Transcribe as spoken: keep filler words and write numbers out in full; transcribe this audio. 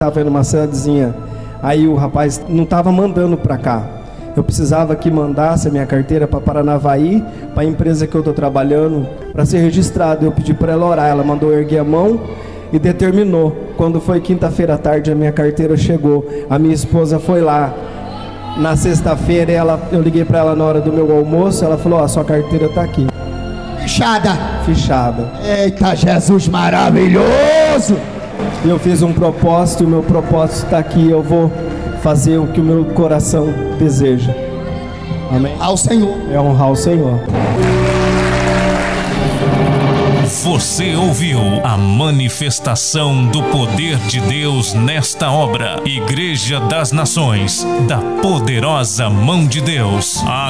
Estava numa cidadezinha, aí o rapaz não estava mandando para cá. Eu precisava que mandasse a minha carteira para Paranavaí, para a empresa que eu estou trabalhando, para ser registrado. Eu pedi para ela orar, ela mandou erguer a mão e determinou. Quando foi quinta-feira à tarde, a minha carteira chegou. A minha esposa foi lá. Na sexta-feira, ela, eu liguei para ela na hora do meu almoço, ela falou, ó, sua carteira está aqui. Fichada. Fichada. Eita, Jesus maravilhoso! Eu fiz um propósito e o meu propósito está aqui. Eu vou fazer o que o meu coração deseja. Amém? Ao Senhor. É honrar o Senhor. Você ouviu a manifestação do poder de Deus nesta obra. Igreja das Nações, da poderosa mão de Deus.